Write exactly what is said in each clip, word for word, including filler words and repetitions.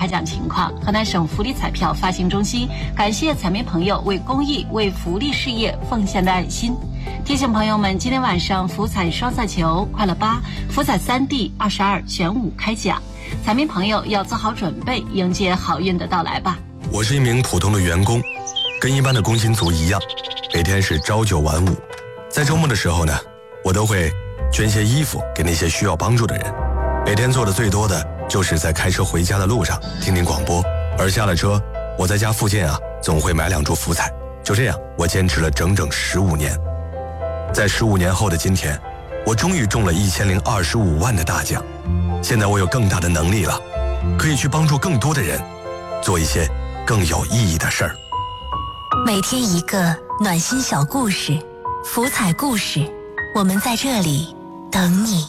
开奖情况。河南省福利彩票发行中心感谢彩民朋友为公益、为福利事业奉献的爱心。提醒朋友们，今天晚上福彩双色球、快乐八、福彩三 D 二十二选五开奖，彩民朋友要做好准备，迎接好运的到来吧。 我是一名普通的员工，跟一般的工薪族一样，每天是朝九晚五。在周末的时候呢，我都会捐些衣服给那些需要帮助的人。每天做的最多的就是在开车回家的路上听听广播，而下了车，我在家附近啊总会买两注福彩。就这样，我坚持了整整十五年。在十五年后的今天，我终于中了一千零二十五万的大奖。现在我有更大的能力了，可以去帮助更多的人，做一些更有意义的事儿。 每天一个暖心小故事，福彩故事，我们在这里等你。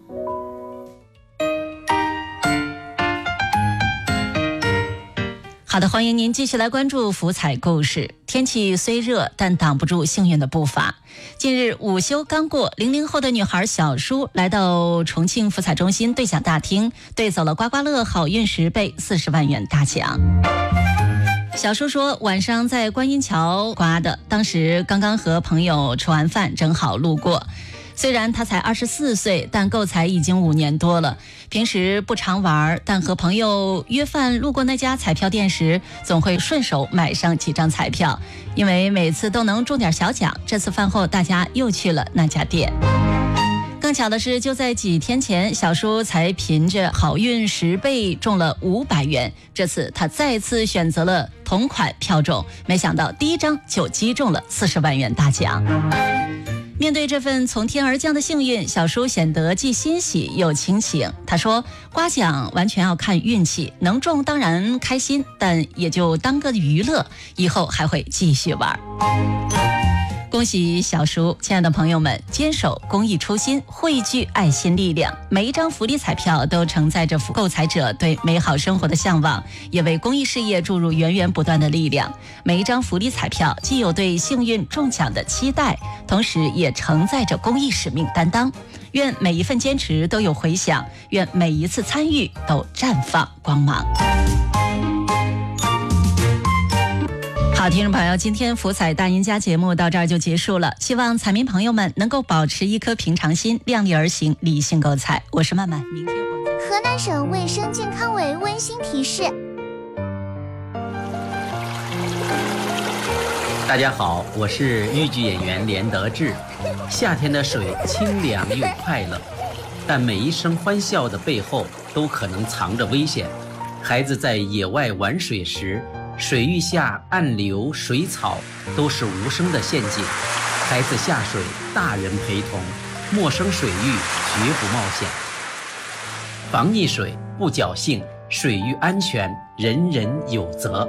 好的，欢迎您继续来关注福彩故事。天气虽热，但挡不住幸运的步伐。近日午休刚过，零零后的女孩小舒来到重庆福彩中心兑奖大厅，兑走了刮刮乐好运十倍四十万元大奖。小舒说，晚上在观音桥刮的，当时刚刚和朋友吃完饭，正好路过。虽然他才二十四岁，但购彩已经五年多了。平时不常玩，但和朋友约饭路过那家彩票店时，总会顺手买上几张彩票，因为每次都能中点小奖。这次饭后，大家又去了那家店。更巧的是，就在几天前，小舒才凭着好运十倍中了五百元。这次他再次选择了同款票种，没想到第一张就击中了四十万元大奖。面对这份从天而降的幸运，小舒显得既欣喜又清醒。他说，刮奖完全要看运气，能中当然开心，但也就当个娱乐，以后还会继续玩。恭喜小舒，亲爱的朋友们，坚守公益初心，汇聚爱心力量。每一张福利彩票都承载着购彩者对美好生活的向往，也为公益事业注入源源不断的力量。每一张福利彩票既有对幸运中奖的期待，同时也承载着公益使命担当。愿每一份坚持都有回响，愿每一次参与都绽放光芒。好，听众朋友，今天福彩大赢家节目到这儿就结束了。希望彩民朋友们能够保持一颗平常心，量力而行，理性购彩。我是曼曼，明天我们再见。 河南省卫生健康委温馨提示。 大家好，我是豫剧演员连德志。夏天的水清凉又快乐，但每一声欢笑的背后都可能藏着危险。孩子在野外玩水时，水域下暗流水草都是无声的陷阱，孩子下水，大人陪同，陌生水域绝不冒险。防溺水不侥幸，水域安全人人有责。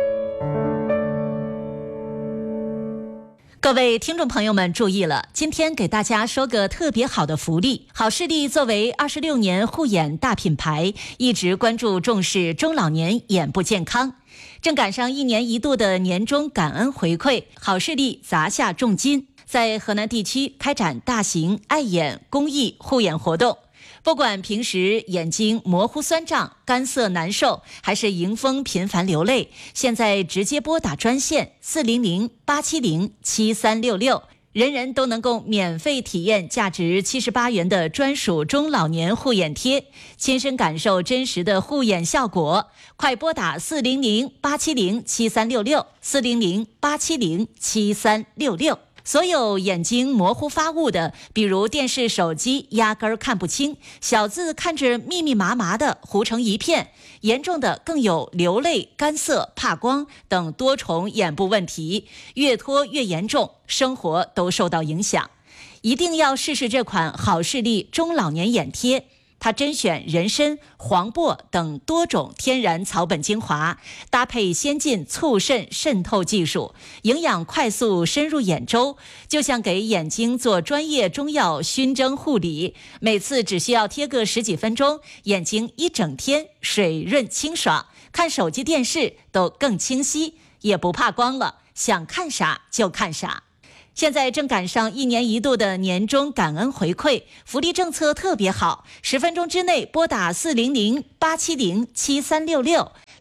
各位听众朋友们注意了，今天给大家说个特别好的福利。好视力作为二十六年护眼大品牌，一直关注重视中老年眼部健康。正赶上一年一度的年终感恩回馈，好视力砸下重金，在河南地区开展大型爱眼公益护眼活动。不管平时眼睛模糊酸胀、干涩难受，还是迎风频繁流泪，现在直接拨打专线四零零八七零七三六六，人人都能够免费体验价值七十八元的专属中老年护眼贴，亲身感受真实的护眼效果。快拨打四零零八七零七三六六，四零零八七零七三六六。所有眼睛模糊发雾的，比如电视、手机压根儿看不清，小字看着密密麻麻的糊成一片，严重的更有流泪、干涩、怕光等多重眼部问题，越拖越严重，生活都受到影响。一定要试试这款好视力中老年眼贴。它甄选人参、黄柏等多种天然草本精华，搭配先进促渗渗透技术，营养快速深入眼周，就像给眼睛做专业中药熏蒸护理。每次只需要贴个十几分钟，眼睛一整天水润清爽，看手机电视都更清晰，也不怕光了，想看啥就看啥。现在正赶上一年一度的年终感恩回馈，福利政策特别好，十分钟之内拨打四零零八七零七三六六，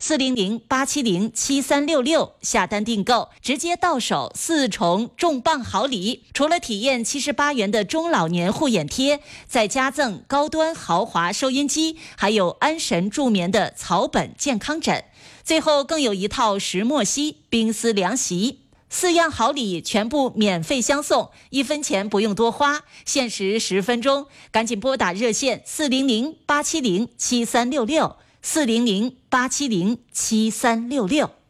四零零八七零七三六六下单订购，直接到手四重重磅好礼。除了体验七十八元的中老年护眼贴，再加赠高端豪华收音机，还有安神助眠的草本健康枕，最后更有一套石墨烯冰丝凉席。四样好礼全部免费相送，一分钱不用多花，限时十分钟，赶紧拨打热线四零零八七零七三六六，四零零八七零七三六六。